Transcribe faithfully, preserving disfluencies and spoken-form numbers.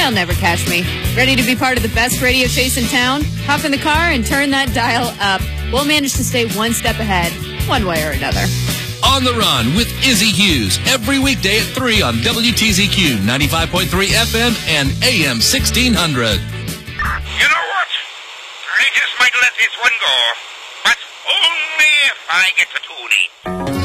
They'll never catch me. Ready to be part of the best radio chase in town? Hop in the car and turn that dial up. We'll manage to stay one step ahead, one way or another. On the Run with Izzy Hughes, every weekday at three on W T Z Q ninety-five point three F M and A M sixteen hundred. You know what? I just might let this one go, but only if I get to Toonie.